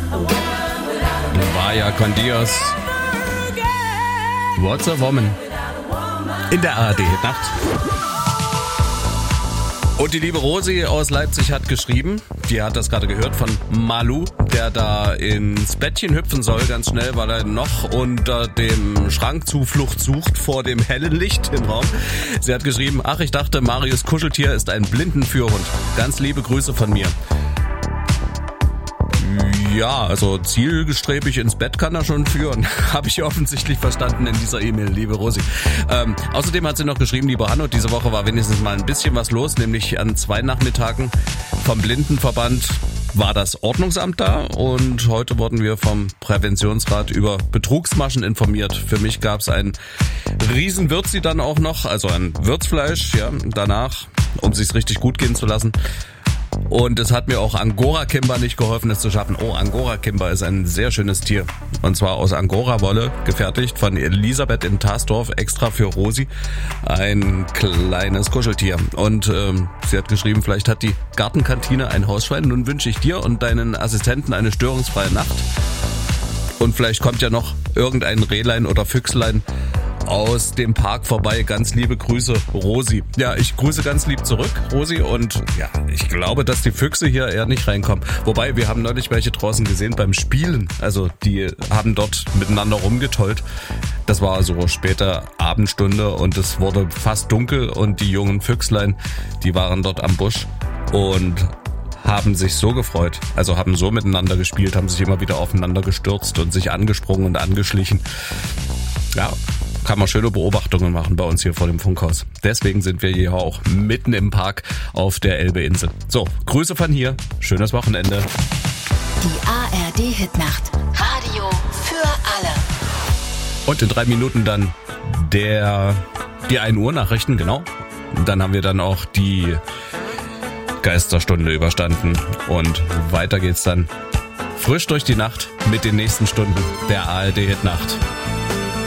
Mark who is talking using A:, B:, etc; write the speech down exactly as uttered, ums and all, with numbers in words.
A: Vaya con Dios. What's a Woman? In der A R D-Nacht. Und die liebe Rosi aus Leipzig hat geschrieben, die hat das gerade gehört von Malu, der da ins Bettchen hüpfen soll, ganz schnell, weil er noch unter dem Schrank Zuflucht sucht vor dem hellen Licht im Raum. Sie hat geschrieben, ach, ich dachte, Marius Kuscheltier ist ein Blindenführhund. Ganz liebe Grüße von mir. Ja, also zielgestrebig ins Bett kann er schon führen. Habe ich offensichtlich verstanden in dieser E-Mail, liebe Rosi. Ähm, außerdem hat sie noch geschrieben, liebe Hanno, diese Woche war wenigstens mal ein bisschen was los, nämlich an zwei Nachmittagen vom Blindenverband war das Ordnungsamt da und heute wurden wir vom Präventionsrat über Betrugsmaschen informiert. Für mich gab es ein Riesenwürzi dann auch noch, also ein Würzfleisch, ja, danach, um sich's richtig gut gehen zu lassen. Und es hat mir auch Angora Kimber nicht geholfen, es zu schaffen. Oh, Angora Kimber ist ein sehr schönes Tier. Und zwar aus Angora-Wolle, gefertigt von Elisabeth in Tasdorf, extra für Rosi. Ein kleines Kuscheltier. Und ähm, sie hat geschrieben, vielleicht hat die Gartenkantine ein Hausschwein. Nun wünsche ich dir und deinen Assistenten eine störungsfreie Nacht. Und vielleicht kommt ja noch irgendein Rehlein oder Füchslein aus dem Park vorbei. Ganz liebe Grüße, Rosi. Ja, ich grüße ganz lieb zurück, Rosi. Und ja, ich glaube, dass die Füchse hier eher nicht reinkommen. Wobei, wir haben neulich welche draußen gesehen beim Spielen. Also die haben dort miteinander rumgetollt. Das war so späte Abendstunde und es wurde fast dunkel und die jungen Füchslein, die waren dort am Busch und haben sich so gefreut, also haben so miteinander gespielt, haben sich immer wieder aufeinander gestürzt und sich angesprungen und angeschlichen. Ja, kann man schöne Beobachtungen machen bei uns hier vor dem Funkhaus. Deswegen sind wir hier auch mitten im Park auf der Elbe-Insel. So, Grüße von hier, schönes Wochenende.
B: Die A R D-Hitnacht, Radio für alle.
A: Und in drei Minuten dann der die ein Uhr Nachrichten, genau. Dann haben wir dann auch die Geisterstunde überstanden und weiter geht's dann frisch durch die Nacht mit den nächsten Stunden der A R D-Hitnacht.